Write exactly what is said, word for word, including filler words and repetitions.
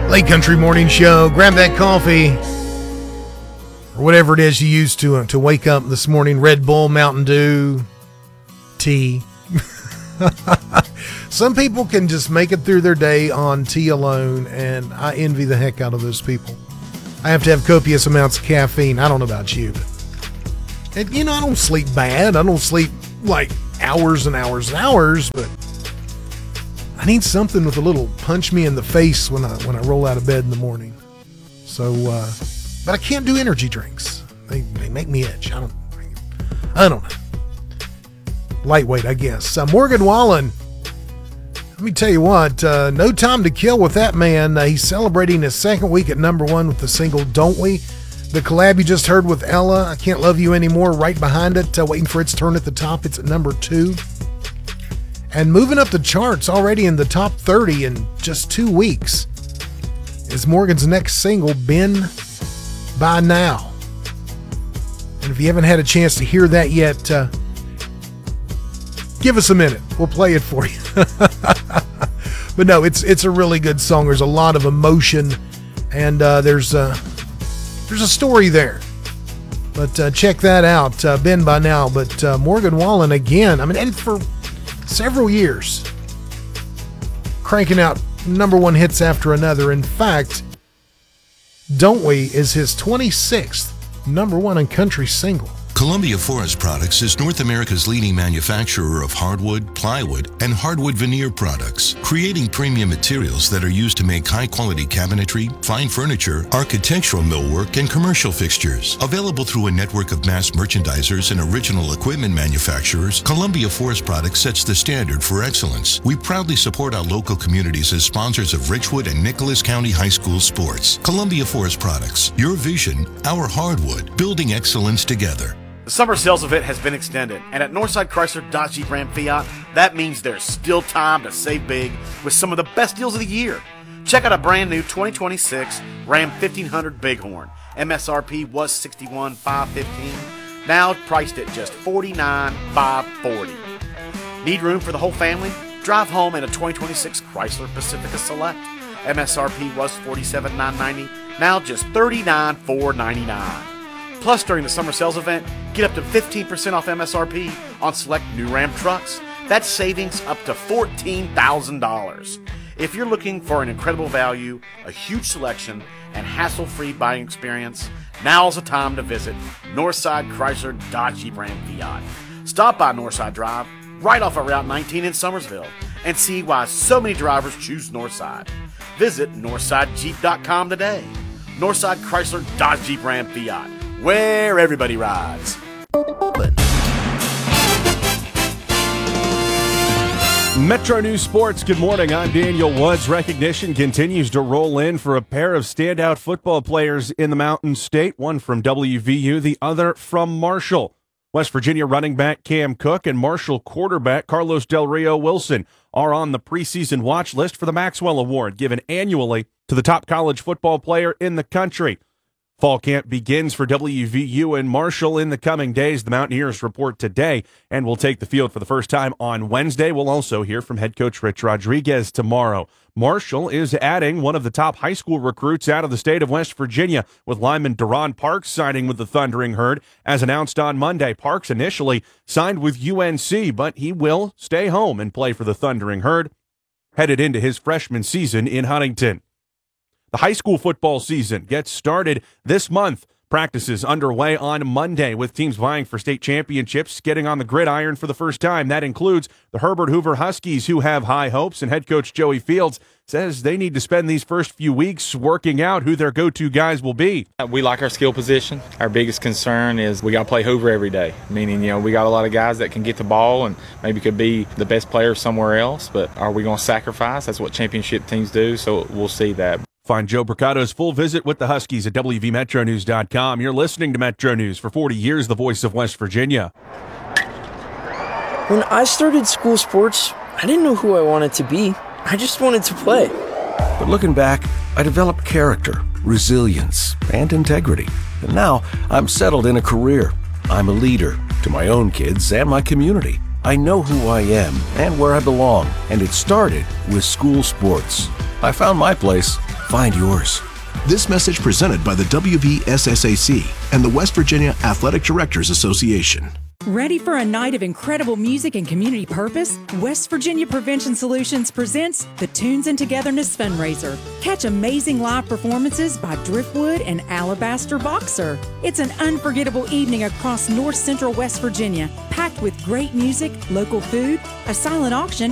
Late Country Morning Show. Grab that coffee or whatever it is you used to uh, to wake up this morning. Red Bull, Mountain Dew, tea. Some people can just make it through their day on tea alone, and I envy the heck out of those people. I have to have copious amounts of caffeine. I don't know about you, but and, you know, I don't sleep bad. I don't sleep like hours and hours and hours, but I need something with a little punch me in the face when I when I roll out of bed in the morning. So, uh, but I can't do energy drinks. They they make me itch. I don't I don't know. Lightweight, I guess. Uh, Morgan Wallen. Let me tell you what. Uh, no time to kill with that man. Uh, he's celebrating his second week at number one with the single "Don't We." The collab you just heard with Ella, "I Can't Love You Anymore," right behind it, uh, waiting for its turn at the top. It's at number two. And moving up the charts already in the top thirty in just two weeks is Morgan's next single, "Been By Now." And if you haven't had a chance to hear that yet, uh, give us a minute. We'll play it for you. But no, it's it's a really good song. There's a lot of emotion, and uh, there's, uh, there's a story there. But uh, check that out, uh, "Been By Now." But uh, Morgan Wallen again, I mean, and for several years, cranking out number one hits after another. In fact, "Don't We" is his twenty-sixth number one in country single. Columbia Forest Products is North America's leading manufacturer of hardwood, plywood, and hardwood veneer products, creating premium materials that are used to make high-quality cabinetry, fine furniture, architectural millwork, and commercial fixtures. Available through a network of mass merchandisers and original equipment manufacturers, Columbia Forest Products sets the standard for excellence. We proudly support our local communities as sponsors of Richwood and Nicholas County High School sports. Columbia Forest Products, your vision, our hardwood, building excellence together. The summer sales event has been extended, and at Northside Chrysler Dodge Jeep Ram Fiat, that means there's still time to save big with some of the best deals of the year. Check out a brand new twenty twenty-six Ram fifteen hundred Bighorn. M S R P was sixty-one thousand five hundred fifteen dollars, now priced at just forty-nine thousand five hundred forty dollars. Need room for the whole family? Drive home in a twenty twenty-six Chrysler Pacifica Select. M S R P was forty-seven thousand nine hundred ninety dollars, now just thirty-nine thousand four hundred ninety-nine dollars. Plus, during the summer sales event, get up to fifteen percent off M S R P on select new Ram trucks. That's savings up to fourteen thousand dollars. If you're looking for an incredible value, a huge selection, and hassle-free buying experience, now's the time to visit Northside Chrysler Dodge Jeep Ram Fiat. Stop by Northside Drive, right off of Route nineteen in Summersville, and see why so many drivers choose Northside. Visit northside jeep dot com today. Northside Chrysler Dodge Jeep Ram Fiat, where everybody rides. Metro News Sports, good morning. I'm Daniel Woods. Recognition continues to roll in for a pair of standout football players in the Mountain State, one from W V U, the other from Marshall. West Virginia running back Cam Cook and Marshall quarterback Carlos Del Rio Wilson are on the preseason watch list for the Maxwell Award, given annually to the top college football player in the country. Fall camp begins for W V U and Marshall in the coming days. The Mountaineers report today and will take the field for the first time on Wednesday. We'll also hear from head coach Rich Rodriguez tomorrow. Marshall is adding one of the top high school recruits out of the state of West Virginia, with lineman Deron Parks signing with the Thundering Herd. As announced on Monday, Parks initially signed with U N C, but he will stay home and play for the Thundering Herd, headed into his freshman season in Huntington. The high school football season gets started this month. Practices underway on Monday with teams vying for state championships getting on the gridiron for the first time. That includes the Herbert Hoover Huskies, who have high hopes, and head coach Joey Fields says they need to spend these first few weeks working out who their go-to guys will be. We like our skill position. Our biggest concern is we got to play Hoover every day, meaning, you know, we got a lot of guys that can get the ball and maybe could be the best player somewhere else, but are we going to sacrifice? That's what championship teams do, so we'll see that. Find Joe Bricato's full visit with the Huskies at W V metro news dot com. You're listening to Metro News, for forty years, the voice of West Virginia. When I started school sports, I didn't know who I wanted to be. I just wanted to play. But looking back, I developed character, resilience, and integrity. And now I'm settled in a career. I'm a leader to my own kids and my community. I know who I am and where I belong, and it started with school sports. I found my place Find yours. This message presented by the W V S S A C and the West Virginia Athletic Directors Association. Ready for a night of incredible music and community purpose? West Virginia Prevention Solutions presents the Tunes and Togetherness Fundraiser. Catch amazing live performances by Driftwood and Alabaster Boxer. It's an unforgettable evening across north central West Virginia, packed with great music, local food, a silent auction,